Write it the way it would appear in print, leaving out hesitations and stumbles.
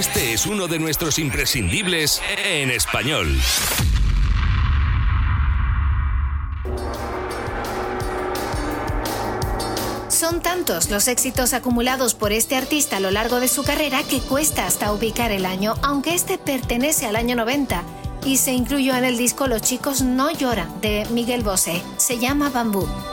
Este es uno de nuestros imprescindibles en español. Son tantos los éxitos acumulados por este artista a lo largo de su carrera que cuesta hasta ubicar el año, aunque este pertenece al año 90 y se incluyó en el disco Los chicos no lloran de Miguel Bosé. Se llama Bambú.